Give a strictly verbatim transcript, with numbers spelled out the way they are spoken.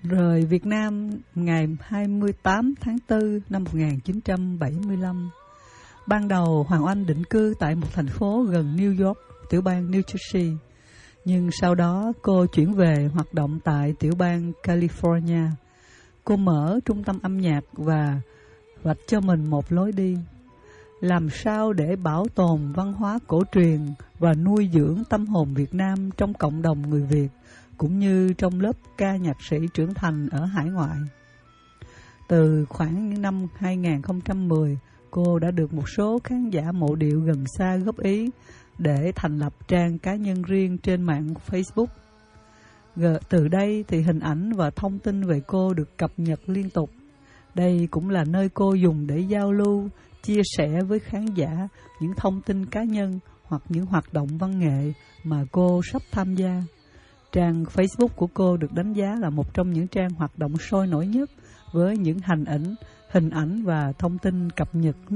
Rời Việt Nam ngày hai mươi tám tháng tư năm một nghìn chín trăm bảy mươi lăm. Ban đầu Hoàng Oanh định cư tại một thành phố gần New York, tiểu bang New Jersey. Nhưng sau đó cô chuyển về hoạt động tại tiểu bang California. Cô mở trung tâm âm nhạc và vạch cho mình một lối đi. Làm sao để bảo tồn văn hóa cổ truyền và nuôi dưỡng tâm hồn Việt Nam trong cộng đồng người Việt, cũng như trong lớp ca nhạc sĩ trưởng thành ở hải ngoại. Từ khoảng năm hai nghìn không trăm mười, cô đã được một số khán giả mộ điệu gần xa góp ý để thành lập trang cá nhân riêng trên mạng Facebook. Từ đây thì hình ảnh và thông tin về cô được cập nhật liên tục. Đây cũng là nơi cô dùng để giao lưu, chia sẻ với khán giả những thông tin cá nhân hoặc những hoạt động văn nghệ mà cô sắp tham gia. Trang Facebook của cô được đánh giá là một trong những trang hoạt động sôi nổi nhất với những hình ảnh, hình ảnh và thông tin cập nhật